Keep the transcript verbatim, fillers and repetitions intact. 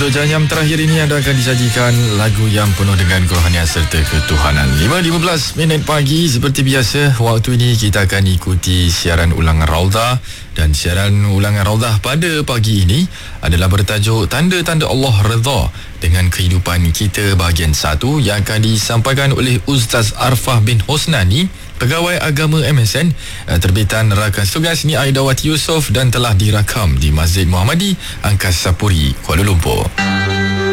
Untuk jam terakhir ini anda akan disajikan lagu yang penuh dengan kerohanian serta ketuhanan. lima lima belas minit pagi seperti biasa. Waktu ini kita akan ikuti siaran ulangan Raudah. Dan siaran ulangan Raudah pada pagi ini adalah bertajuk Tanda-Tanda Allah Redha dengan Kehidupan Kita bahagian satu yang akan disampaikan oleh Ustaz Arfah bin Hosnani, Pegawai Agama M S N, terbitan rakan tugas Ni Aidawati Yusof dan telah dirakam di Masjid Muhammadi Angkasa Puri, Kuala Lumpur.